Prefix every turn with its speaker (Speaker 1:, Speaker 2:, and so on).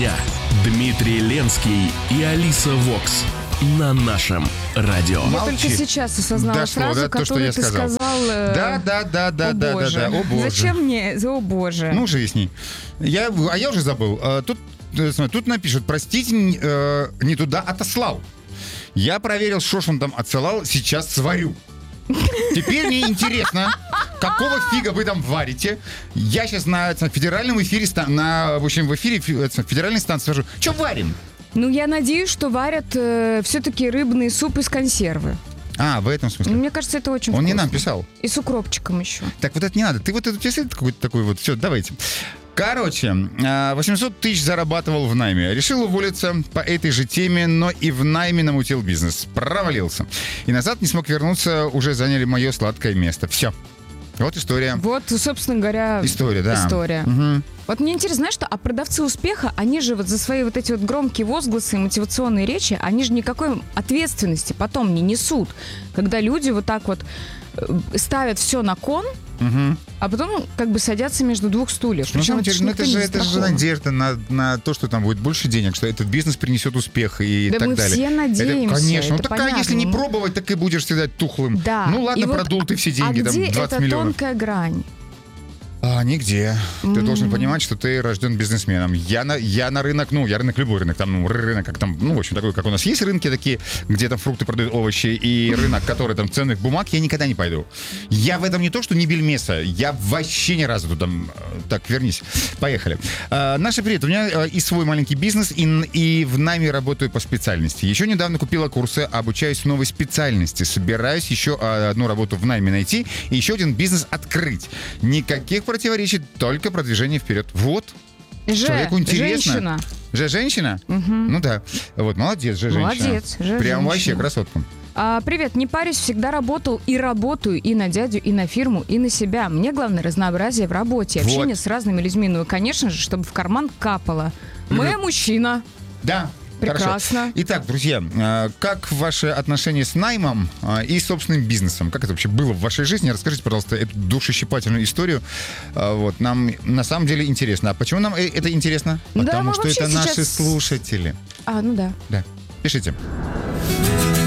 Speaker 1: дня. Дмитрий Ленский и Алиса Вокс на нашем радио.
Speaker 2: Я только сейчас осознала фразу, которую ты сказал.
Speaker 3: Да. О, боже.
Speaker 2: Зачем мне? О, боже.
Speaker 3: Ну, жизни. Я уже забыл. Тут напишут: простите, не туда отослал. Я проверил, что ж он там отсылал, сейчас сварю. Теперь мне интересно, какого фига вы там варите. Я сейчас на федеральном эфире, в эфире федеральной станции скажу: что варим?
Speaker 2: Ну, я надеюсь, что варят все-таки рыбный суп из консервы.
Speaker 3: В этом смысле?
Speaker 2: Мне кажется, это очень
Speaker 3: вкусно. Он не нам писал.
Speaker 2: И с укропчиком еще.
Speaker 3: Так вот это не надо. Ты вот это какой-то такой вот. Все, давайте. Короче, 800 тысяч зарабатывал в найме. Решил уволиться по этой же теме, но и в найме намутил бизнес. Провалился. И назад не смог вернуться, уже заняли мое сладкое место. Все. Вот история.
Speaker 2: Вот, собственно говоря,
Speaker 3: история. Угу.
Speaker 2: Вот мне интересно, знаешь что, а продавцы успеха, они же вот за свои вот эти вот громкие возгласы и мотивационные речи, они же никакой ответственности потом не несут. Когда люди вот так вот ставят все на кон, а потом как бы садятся между двух стульев.
Speaker 3: Причем это же надежда на то, что там будет больше денег, что этот бизнес принесет успех и так далее.
Speaker 2: Да мы все надеемся.
Speaker 3: Конечно.
Speaker 2: Это понятно.
Speaker 3: Если не пробовать, так и будешь всегда тухлым.
Speaker 2: Да.
Speaker 3: Ну ладно,
Speaker 2: вот,
Speaker 3: продул ты все деньги, там 20
Speaker 2: эта
Speaker 3: миллионов.
Speaker 2: тонкая грань?
Speaker 3: Нигде. Ты должен понимать, что ты рожден бизнесменом. Я на рынок, любой рынок, там, рынок, как там, в общем, такой, как у нас есть рынки такие, где там фрукты продают, овощи, и рынок, который там ценных бумаг, я никогда не пойду. Я в этом не то, что не бельмеса, я вообще ни разу туда. Так, вернись. Поехали. Наша привет. У меня и свой маленький бизнес, и в найме работаю по специальности. Еще недавно купила курсы, обучаюсь в новой специальности. Собираюсь еще одну работу в найме найти и еще один бизнес открыть. Никаких противоречий, только продвижение вперед. Вот. Человеку интересно. Женщина?
Speaker 2: Угу.
Speaker 3: Ну да. Вот, молодец, женщина.
Speaker 2: Молодец,
Speaker 3: Прям вообще красотка.
Speaker 2: Привет, не парюсь, всегда работал и работаю и на дядю, и на фирму, и на себя. Мне главное разнообразие в работе, общение с разными людьми. Ну и, конечно же, чтобы в карман капало. Мы мужчина.
Speaker 3: Да.
Speaker 2: Прекрасно.
Speaker 3: Хорошо. Итак, друзья, как ваши отношения с наймом и собственным бизнесом? Как это вообще было в вашей жизни? Расскажите, пожалуйста, эту душещипательную историю. Вот, нам на самом деле интересно. А почему нам это интересно?
Speaker 2: Да,
Speaker 3: потому что это
Speaker 2: сейчас...
Speaker 3: наши слушатели.
Speaker 2: Ну да.
Speaker 3: Да. Пишите.